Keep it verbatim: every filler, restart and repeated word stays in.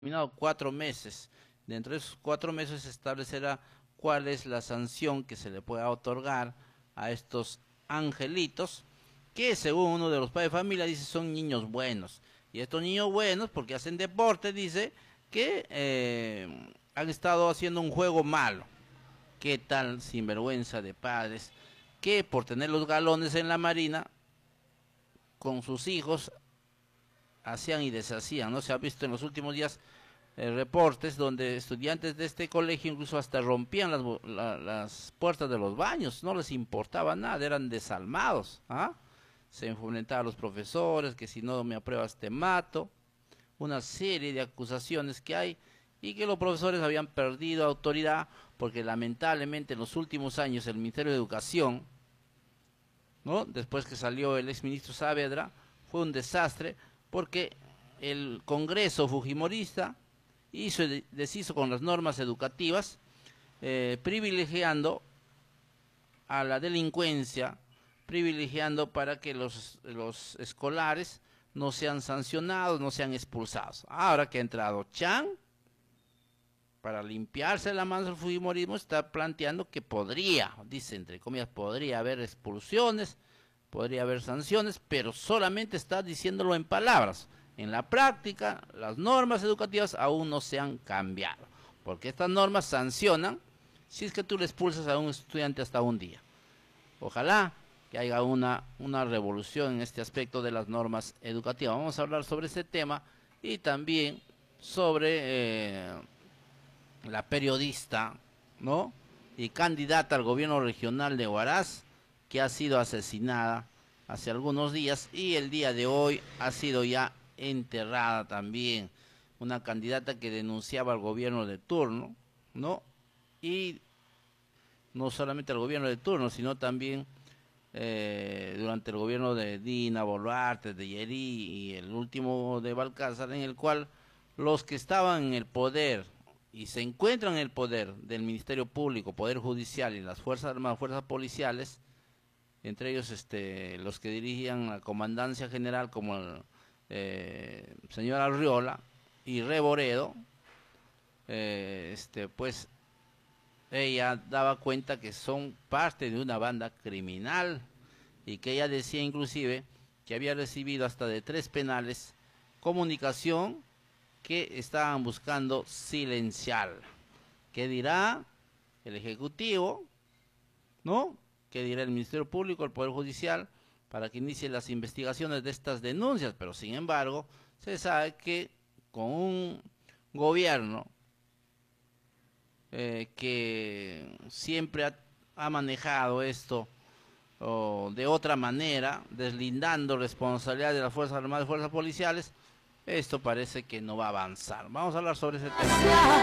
terminado cuatro meses. Dentro de esos cuatro meses se establecerá cuál es la sanción que se le pueda otorgar a estos angelitos, que según uno de los padres de familia dice son niños buenos. Y estos niños buenos, porque hacen deporte, dice que eh, han estado haciendo un juego malo. ¿Qué tal sinvergüenza de padres que por tener los galones en la marina con sus hijos hacían y deshacían? ¿No se ha visto en los últimos días eh, reportes donde estudiantes de este colegio incluso hasta rompían las, la, las puertas de los baños? No les importaba nada, eran desalmados, ¿ah? Se enfrentaban a los profesores, que si no me apruebas te mato, una serie de acusaciones que hay, y que los profesores habían perdido autoridad porque lamentablemente en los últimos años el Ministerio de Educación, ¿no?, después que salió el exministro Saavedra, fue un desastre porque el Congreso fujimorista hizo y deshizo con las normas educativas, eh, privilegiando a la delincuencia, privilegiando para que los, los escolares no sean sancionados, no sean expulsados. Ahora que ha entrado Chan, para limpiarse la mano del fujimorismo, está planteando que podría, dice entre comillas, podría haber expulsiones, podría haber sanciones, pero solamente está diciéndolo en palabras. En la práctica, las normas educativas aún no se han cambiado, porque estas normas sancionan si es que tú le expulsas a un estudiante hasta un día. Ojalá que haya una, una revolución en este aspecto de las normas educativas. Vamos a hablar sobre este tema y también sobre eh, la periodista, ¿no?, y candidata al gobierno regional de Huaraz, que ha sido asesinada hace algunos días y el día de hoy ha sido ya enterrada también. Una candidata que denunciaba al gobierno de turno, ¿no?, y no solamente al gobierno de turno, sino también eh, durante el gobierno de Dina Boluarte, de Yeri y el último de Balcázar, en el cual los que estaban en el poder y se encuentran en el poder del Ministerio Público, Poder Judicial y las Fuerzas Armadas, Fuerzas Policiales, entre ellos este, los que dirigían la Comandancia General, como el eh, señor Arriola y Reboredo, eh, este, pues ella daba cuenta que son parte de una banda criminal y que ella decía inclusive que había recibido hasta de tres penales comunicación que estaban buscando silenciar. ¿Qué dirá el Ejecutivo, no? ¿Qué dirá el Ministerio Público, el Poder Judicial, para que inicie las investigaciones de estas denuncias? Pero sin embargo, se sabe que con un gobierno eh, que siempre ha, ha manejado esto oh, de otra manera, deslindando responsabilidad de las Fuerzas Armadas y Fuerzas Policiales, esto parece que no va a avanzar. Vamos a hablar sobre ese tema.